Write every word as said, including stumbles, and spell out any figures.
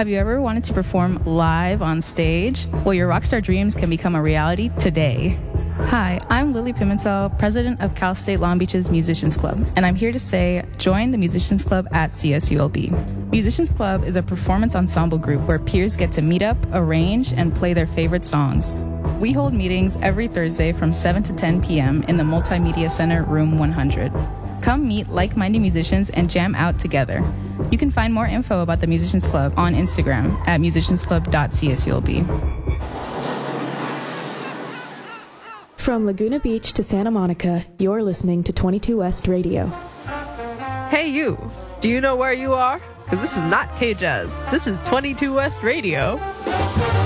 Have you ever wanted to perform live on stage? Well, your rockstar dreams can become a reality today. Hi, I'm Lily Pimentel, president of Cal State Long Beach's Musicians Club, and I'm here to say join the Musicians Club at C S U L B. Musicians Club is a performance ensemble group where peers get to meet up, arrange, and play their favorite songs. We hold meetings every Thursday from seven to ten p.m. in the Multimedia Center, room one hundred. Come meet like-minded musicians and jam out together. You can find more info about the Musicians Club on Instagram at musicians club dot c s u l b. From Laguna Beach to Santa Monica, you're listening to twenty-two West Radio. Hey you, do you know where you are? Because this is not K-Jazz, this is twenty-two West Radio.